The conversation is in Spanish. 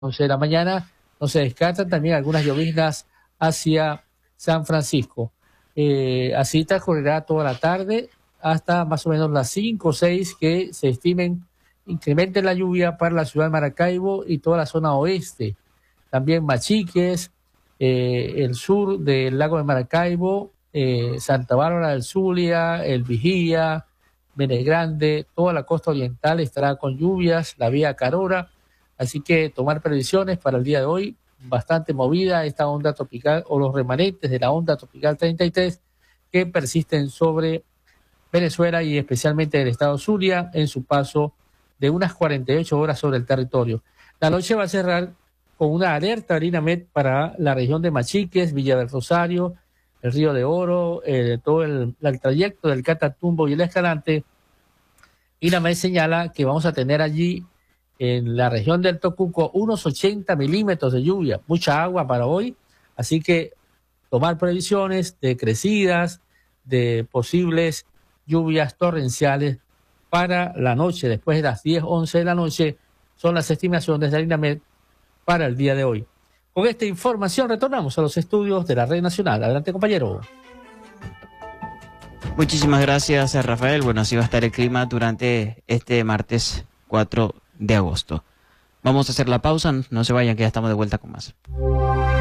11 de la mañana. No se descartan también algunas lloviznas hacia San Francisco. Así transcurrirá toda la tarde hasta más o menos las 5 o 6 que se estimen incrementen la lluvia para la ciudad de Maracaibo y toda la zona oeste. También Machiques, el sur del lago de Maracaibo, Santa Bárbara del Zulia, El Vigía, Grande, toda la costa oriental estará con lluvias, la vía Carora, así que tomar previsiones para el día de hoy, bastante movida esta onda tropical o los remanentes de la onda tropical 33 que persisten sobre Venezuela y especialmente el estado Zulia en su paso de unas 48 horas sobre el territorio. La noche va a cerrar con una alerta de INAMED para la región de Machiques, Villa del Rosario, el Río de Oro, todo el trayecto del Catatumbo y el Escalante. INAMED señala que vamos a tener allí en la región del Tocuco unos 80 milímetros de lluvia, mucha agua para hoy, así que tomar previsiones de crecidas, de posibles lluvias torrenciales para la noche, después de las 10, 11 de la noche, son las estimaciones de INAMED para el día de hoy. Con esta información retornamos a los estudios de la Red Nacional. Adelante, compañero. Muchísimas gracias, Rafael. Bueno, así va a estar el clima durante este martes 4 de agosto. Vamos a hacer la pausa, no se vayan que ya estamos de vuelta con más.